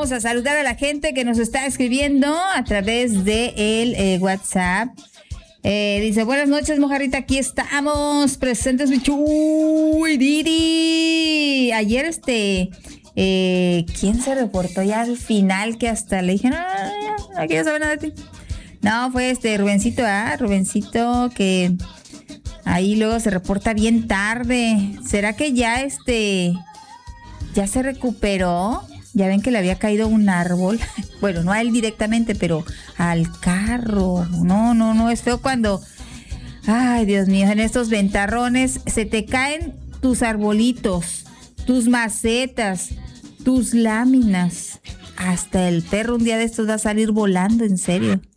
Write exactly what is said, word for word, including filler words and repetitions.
Vamos a saludar a la gente que nos está escribiendo a través de el eh, WhatsApp. Eh, dice, buenas noches, mojarrita, aquí estamos, presentes, Uy, Didi. Ayer, este, eh, ¿quién se reportó ya al final que hasta le dije, no, no, no, no quiero saber nada de ti? No, fue este Rubencito, ah, Rubencito, que ahí luego se reporta bien tarde. ¿Será que ya, este, ya se recuperó? Ya ven que le había caído un árbol. Bueno, no a él directamente, pero al carro. No, no, no, es feo cuando... Ay, Dios mío, en estos ventarrones se te caen tus arbolitos, tus macetas, tus láminas. Hasta el perro un día de estos va a salir volando, en serio.